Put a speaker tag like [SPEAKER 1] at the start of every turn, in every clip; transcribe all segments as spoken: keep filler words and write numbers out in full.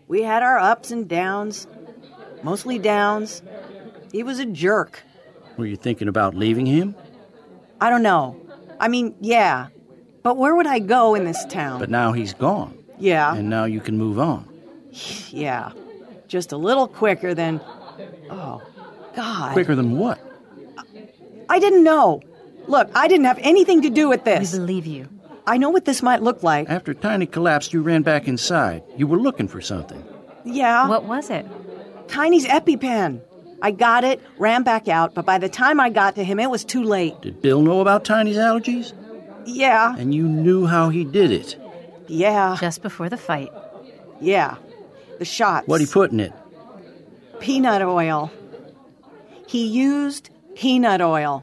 [SPEAKER 1] We had our ups and downs. Mostly downs. He was a jerk.
[SPEAKER 2] Were you thinking about leaving him?
[SPEAKER 1] I don't know. I mean, yeah. But where would I go in this town?
[SPEAKER 2] But now he's gone.
[SPEAKER 1] Yeah.
[SPEAKER 2] And now you can move on.
[SPEAKER 1] Yeah. Just a little quicker than... Oh, God.
[SPEAKER 2] Quicker than what?
[SPEAKER 1] I didn't know. Look, I didn't have anything to do with this.
[SPEAKER 3] We believe you.
[SPEAKER 1] I know what this might look like.
[SPEAKER 2] After Tiny collapsed, you ran back inside. You were looking for something.
[SPEAKER 1] Yeah.
[SPEAKER 3] What was it?
[SPEAKER 1] Tiny's EpiPen. I got it, ran back out, but by the time I got to him, it was too late.
[SPEAKER 2] Did Bill know about Tiny's allergies?
[SPEAKER 1] Yeah.
[SPEAKER 2] And you knew how he did it?
[SPEAKER 1] Yeah.
[SPEAKER 3] Just before the fight.
[SPEAKER 1] Yeah. The shots.
[SPEAKER 2] What'd he put in it?
[SPEAKER 1] Peanut oil. He used peanut oil.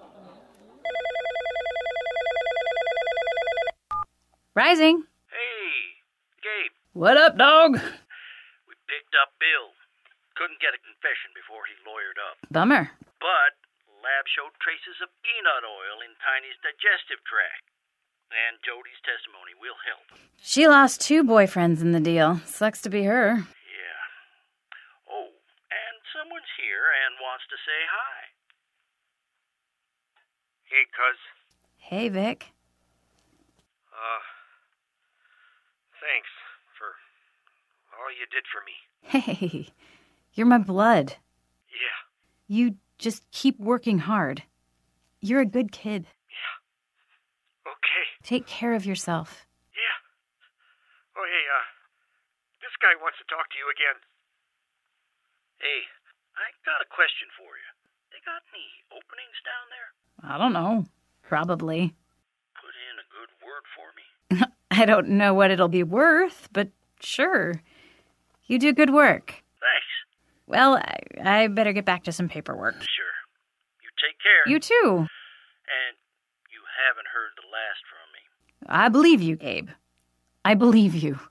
[SPEAKER 3] Rising.
[SPEAKER 4] Hey, Gabe.
[SPEAKER 2] What up, dog?
[SPEAKER 4] We picked up Bill. Couldn't get a confession before he lawyered up.
[SPEAKER 3] Bummer.
[SPEAKER 4] But lab showed traces of peanut oil in Tiny's digestive tract. And Jody's testimony will help.
[SPEAKER 3] She lost two boyfriends in the deal. Sucks to be her.
[SPEAKER 4] Yeah. Oh, and someone's here and wants to say hi. Hey, cuz.
[SPEAKER 3] Hey, Vic.
[SPEAKER 4] Uh, thanks for all you did for me.
[SPEAKER 3] Hey, you're my blood.
[SPEAKER 4] Yeah.
[SPEAKER 3] You just keep working hard. You're a good kid.
[SPEAKER 4] Yeah. Okay.
[SPEAKER 3] Take care of yourself.
[SPEAKER 4] Yeah. Oh, hey, uh, this guy wants to talk to you again. Hey, I got a question for you. They got any openings down there?
[SPEAKER 3] I don't know. Probably.
[SPEAKER 4] Put in a good word for me.
[SPEAKER 3] I don't know what it'll be worth, but sure. You do good work.
[SPEAKER 4] Thanks.
[SPEAKER 3] Well, I, I better get back to some paperwork.
[SPEAKER 4] Sure. You take care.
[SPEAKER 3] You too.
[SPEAKER 4] And you haven't heard the last from me.
[SPEAKER 3] I believe you, Gabe. I believe you.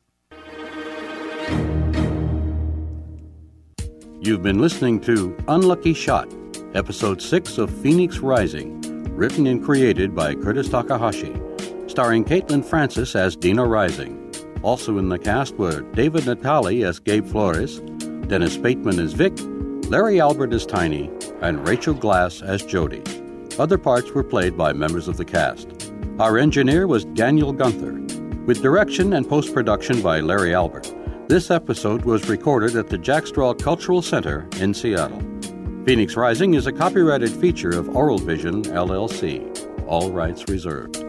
[SPEAKER 5] You've been listening to Unlucky Shot, Episode six of Phoenix Rising, written and created by Curtis Takahashi, starring Caitlin Francis as Dina Rising. Also in the cast were David Natali as Gabe Flores, Dennis Bateman as Vic, Larry Albert as Tiny, and Rachel Glass as Jody. Other parts were played by members of the cast. Our engineer was Daniel Gunther, with direction and post-production by Larry Albert. This episode was recorded at the Jack Straw Cultural Center in Seattle. Phoenix Rising is a copyrighted feature of Oral Vision, L L C. All rights reserved.